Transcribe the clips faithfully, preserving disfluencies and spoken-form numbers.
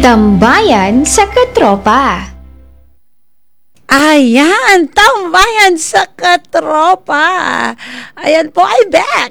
Tambayan sa katropa. Ayan, tambayan sa katropa. Ayan po, I'm back.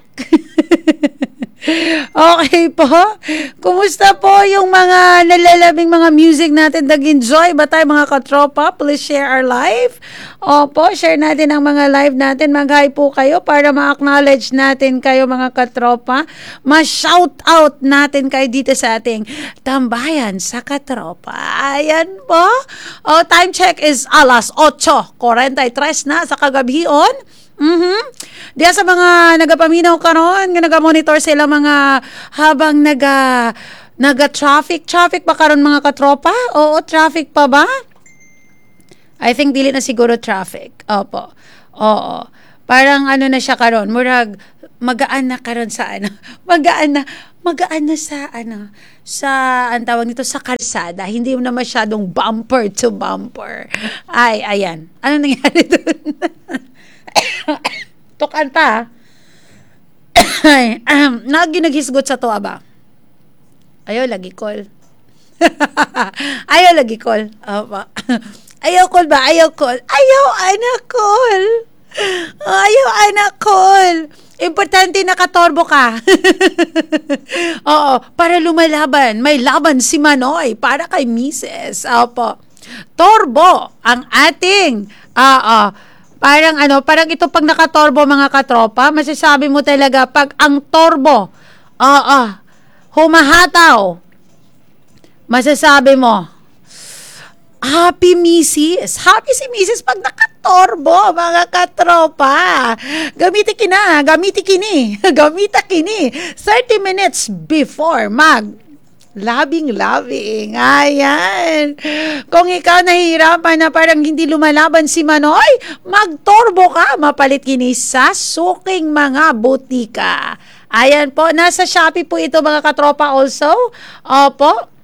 Okay po. Kumusta po yung mga nalalabing mga music natin? Nag-enjoy ba tayo mga katropa? Please share our live. Opo, share natin ang mga live natin. Mag-hi po kayo para ma-acknowledge natin kayo mga katropa. Ma-shout out natin kayo dito sa ating tambayan sa katropa. Ayan po. Oh, time check is alas eight forty-three na sa kagabion. Mhm. Diya sa mga nagapaminaw karon, nga naga-monitor sila mga habang naga naga-traffic, traffic pa karon mga katropa? Oo, traffic pa ba? I think dili na siguro traffic. Opo. Oo. Parang ano na siya karon, murag magaan na karon sa ano. Magaan na, magaan na sa ano, sa ang tawag nito sa kalsada. Hindi na masyadong bumper to bumper. Ay, ayan. Ano nangyari doon? Tukan pa. Ay, um, naginaghisgot sa tuwa ba? Ayaw lagi call. Ayaw lagi call. Opo. Ayaw call ba? Ayaw call. Ayaw anak call. Ayaw anak call. Importante nakatorbo ka. Oo, para lumalaban. May laban si Manoy para kay Missus Opo. Torbo ang ating ah uh, uh, parang ano, parang ito pag nakatorbo mga katropa, masasabi mo talaga pag ang torbo, oo, uh, humahataw, masasabi mo, happy Missus Happy si Missus pag nakatorbo, mga katropa. Gamitin kina, gamitin kini, gamitin kini, thirty minutes before mag labing-labing. Ayan. Kung ikaw nahihirapan na parang hindi lumalaban si Manoy, magtorbo ka. Mapalit kini sa suking mga butika. Ayan po. Nasa Shopee po ito mga katropa also. Opo.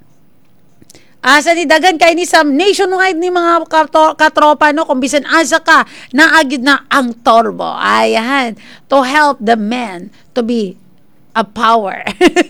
Asa ni dagan kay ni sa nationwide ni mga katro, katropa no kung bisan asa ka naagid na ang torbo. Ayan. To help the men to be a power.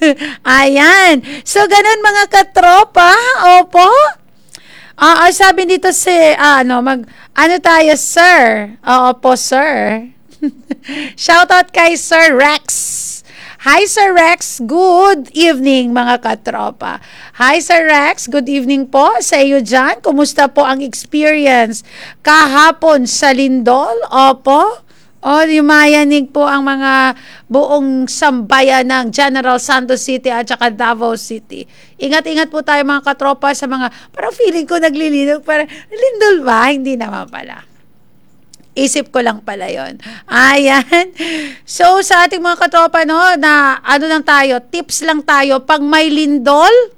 Ayan. So, ganun mga katropa. Opo. Ah, uh, sabi dito si, uh, ano, mag, ano tayo, sir? Oo po, sir. Shoutout kay Sir Rex. Hi, Sir Rex. Good evening, mga katropa. Hi, Sir Rex. Good evening po sa iyo dyan. Kumusta po ang experience kahapon sa Lindol? Opo. O, yumayanig po ang mga buong sambayan ng General Santos City at saka Davao City. Ingat-ingat po tayo mga katropa sa mga, parang feeling ko naglilinog, parang Lindol ba? Hindi naman pala. Isip ko lang pala yon. Ayan. So, sa ating mga katropa, no, na ano lang tayo, tips lang tayo, pag may lindol,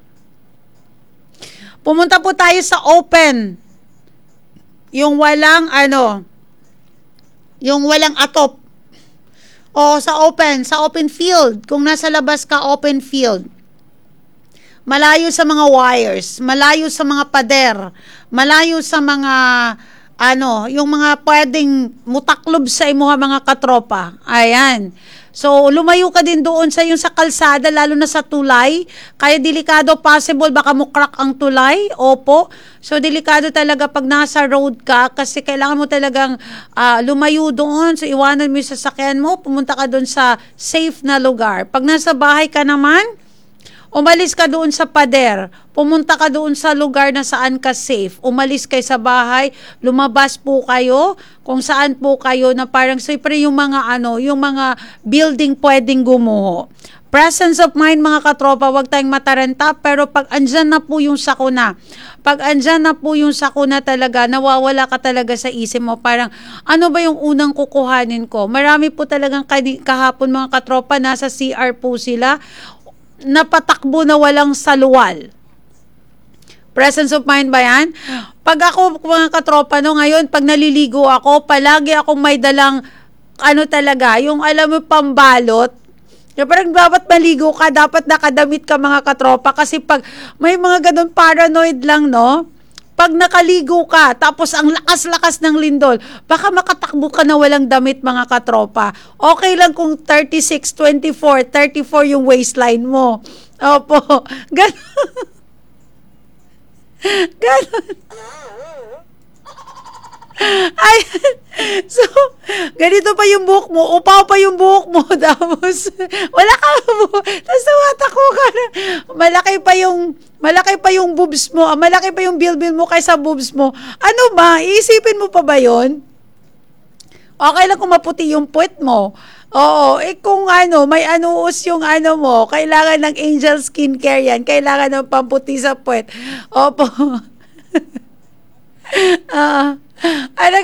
pumunta po tayo sa open. Yung walang, ano, yung walang atop. O sa open, sa open field. Kung nasa labas ka, open field. Malayo sa mga wires, malayo sa mga pader, malayo sa mga ano, yung mga pwedeng mutaklob sa imo mga katropa. Ayan. So, lumayo ka din doon sa yung sa kalsada, lalo na sa tulay. Kaya delikado, possible, baka mo crack ang tulay. Opo. So, delikado talaga pag nasa road ka kasi kailangan mo talagang uh, lumayo doon. So, iwanan mo yung sasakyan mo, pumunta ka doon sa safe na lugar. Pag nasa bahay ka naman, umalis ka doon sa pader. Pumunta ka doon sa lugar na saan ka safe. Umalis kayo sa bahay, lumabas po kayo kung saan po kayo na parang siyempre yung mga ano, yung mga building pwedeng gumuho. Presence of mind mga katropa, wag tayong mataranta, pero pag andyan na po yung sakuna, pag andyan na po yung sakuna talaga, nawawala ka talaga sa isip mo, parang ano ba yung unang kukuhanin ko? Marami po talagang kahapon mga katropa, nasa C R po sila, napatakbo na walang saluwal. Presence of mind ba yan? Pag ako, mga katropa, no, ngayon, pag naliligo ako, palagi akong may dalang, ano talaga, yung alam mo, pambalot. Yung parang dapat maligo ka, dapat nakadamit ka, mga katropa, kasi pag may mga ganun paranoid lang, no, pag nakaligo ka, tapos ang lakas-lakas ng lindol, baka makatakbo ka na walang damit, mga katropa. Okay lang kung thirty-six, twenty-four, thirty-four yung waistline mo. Opo. Ganun. Ganon. Ay, so, ganito pa yung buhok mo, upaw pa yung buhok mo, tapos, wala ka buhok, tapos tumatako ka na, malaki pa yung, malaki pa yung boobs mo, ah, malaki pa yung bilbil mo kaysa boobs mo. Ano ba, iisipin mo pa ba yon? Okay lang kung maputi yung puwet mo. Oo, eh kung ano, may anuos yung ano mo, kailangan ng Angel Skincare yan, kailangan ng pamputi sa puwet. Opo. Ah, parang,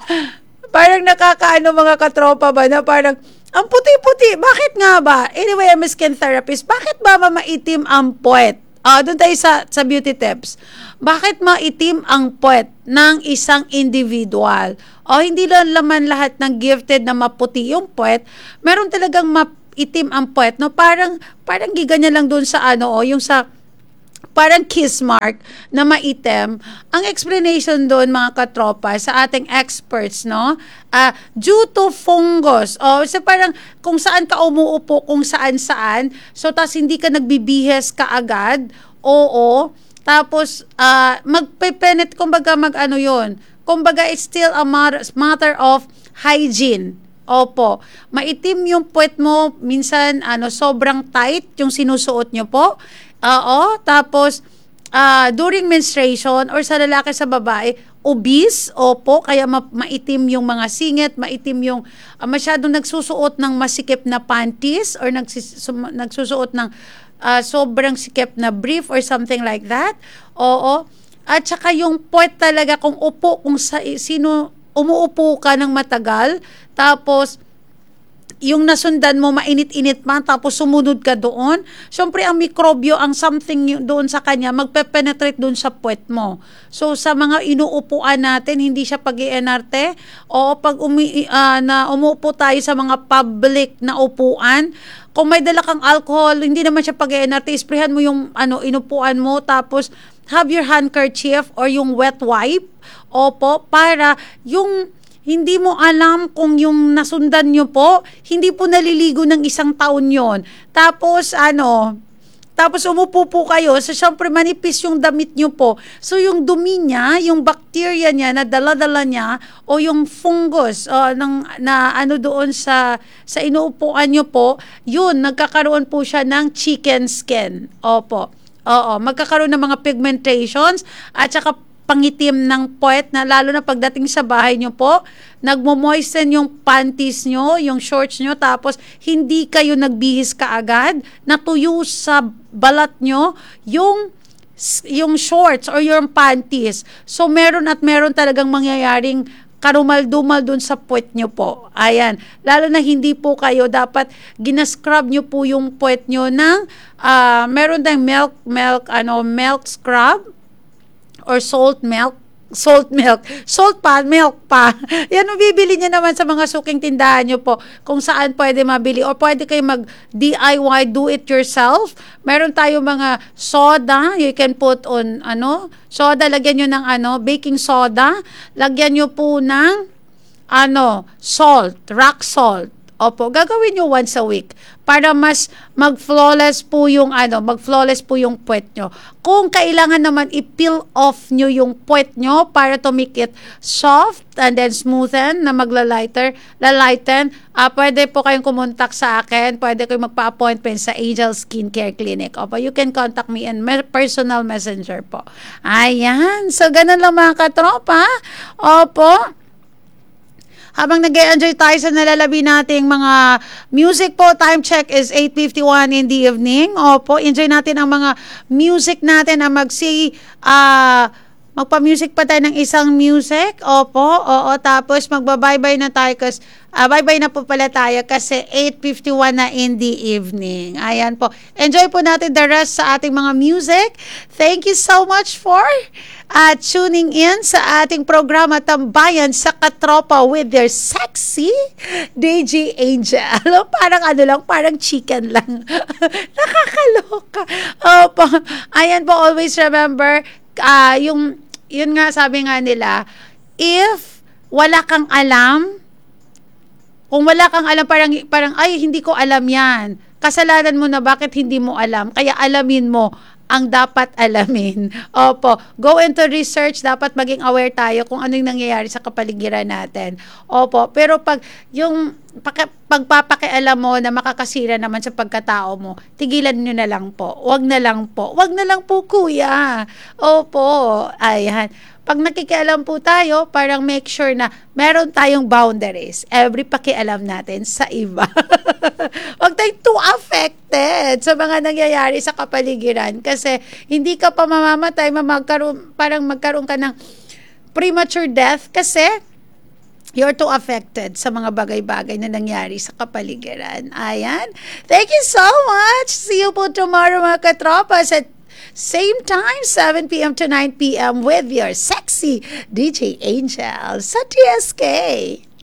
parang nakakaano mga katropa ba na parang, ang puti-puti, bakit nga ba? Anyway, I'm a skin therapist, bakit ba maitim ang puwet? Ah, doon tayo sa, sa beauty tips. Bakit maitim ang puwet ng isang individual? O hindi lang laman lahat ng gifted na maputi yung puwet, meron talagang maitim ang puwet, no? Parang, parang giganya lang doon sa ano, o yung sa parang kiss mark na maitim. Ang explanation doon, mga katropa, sa ating experts, no? Uh, due to fungus. O, so parang kung saan ka umuupo, kung saan-saan. So, tas hindi ka nagbibihes kaagad. Oo. Tapos, uh, magpe-penet, kumbaga mag-ano yun. Kumbaga, it's still a matter, matter of hygiene. Opo. Maitim yung puwet mo, minsan, ano, sobrang tight yung sinusuot nyo po. Oo, tapos uh, during menstruation or sa lalaki sa babae, obese, opo, kaya ma- maitim yung mga singit, maitim yung uh, masyadong nagsusuot ng masikip na panties or nagsis- sum- nagsusuot ng uh, sobrang sikip na brief or something like that. Oo. At saka yung puwet talaga kung upo, kung sa, sino umuupo ka ng matagal, tapos yung nasundan mo, mainit-init man, tapos sumunod ka doon, syempre ang mikrobyo, ang something doon sa kanya, magpe-penetrate doon sa puwet mo. So, sa mga inuupuan natin, hindi siya pag-i-enarte, o pag umi, uh, na umuupo tayo sa mga public na upuan, kung may dala kang alcohol, hindi naman siya pag-i-enarte, isprehan mo yung ano, inupuan mo, tapos have your handkerchief or yung wet wipe, opo, para yung hindi mo alam kung yung nasundan nyo po, hindi po naliligo ng isang taon yon. Tapos, ano, tapos umupo po kayo, so syempre manipis yung damit nyo po. So yung dumi niya, yung bacteria niya na dala-dala niya, o yung fungus o, ng, na ano doon sa, sa inuupuan nyo po, yun, nagkakaroon po siya ng chicken skin. Opo. Oo, magkakaroon ng mga pigmentations at saka pangitim ng puwet na lalo na pagdating sa bahay nyo po, nagmo-moisten yung panties nyo, yung shorts nyo, tapos hindi kayo nagbihis kaagad, natuyo sa balat nyo yung yung shorts or yung panties. So, meron at meron talagang mangyayaring karumal-dumal dun sa puwet nyo po. Ayan. Lalo na hindi po kayo dapat ginascrub nyo po yung puwet nyo ng uh, meron tayong milk, milk, ano, milk scrub or salt milk, salt milk, salt pa, milk pa. Yan ang bibili niya naman sa mga suking tindahan nyo po, kung saan pwede mabili, o pwede kayo mag D I Y, do it yourself. Meron tayo mga soda, you can put on, ano, soda, lagyan nyo ng, ano, baking soda, lagyan nyo po ng, ano, salt, rock salt. Opo, gagawin nyo once a week para mas mag-flawless po yung ano, mag-flawless po yung puwet nyo. Kung kailangan naman i-peel off nyo yung puwet nyo para to make it soft and then smoothen na magla-lighter, la-lighten, uh, pwede po kayong kumontak sa akin, pwede kayong magpa-appointment sa Angel Skincare Clinic. Opo, you can contact me in personal messenger po. Ayan, so ganun lang mga katropa. Opo. Habang nag-enjoy tayo sa nalalabi nating mga music po, time check is eight fifty-one in the evening. Opo, enjoy natin ang mga music natin na magsi, ah, uh, magpa-music pa tayo ng isang music. Opo, oo, tapos magba-bye-bye na tayo kasi, uh, bye-bye na po pala tayo kasi eight fifty-one na in the evening. Ayan po. Enjoy po natin the rest sa ating mga music. Thank you so much for uh, tuning in sa ating programa Tambayan sa Katropa with their sexy D J Angel. Parang ano lang, parang chicken lang. Nakakaloka. Opo. Ayan po, always remember, uh, yung yun nga, sabi nga nila, if wala kang alam, kung wala kang alam, parang, parang ay, hindi ko alam yan. Kasalanan mo na bakit hindi mo alam. Kaya alamin mo ang dapat alamin. Opo, go into research, dapat maging aware tayo kung ano yung nangyayari sa kapaligiran natin. Opo, pero pag yung paka, pagpapakialam mo na makakasira naman sa pagkatao mo, tigilan nyo na lang po. Wag na lang po. Wag na lang po, kuya. Opo, ayan. Pag nakikialam po tayo, parang make sure na meron tayong boundaries. Every pakialam natin sa iba. Huwag tayong too affected sa mga nangyayari sa kapaligiran. Kasi hindi ka pa mamamatay, magkaroon, parang magkaroon ka ng premature death kasi you're too affected sa mga bagay-bagay na nangyari sa kapaligiran. Ayan. Thank you so much. See you po tomorrow mga katropas at same time, seven p.m. to nine p.m. with your sexy D J Angel sa T S K.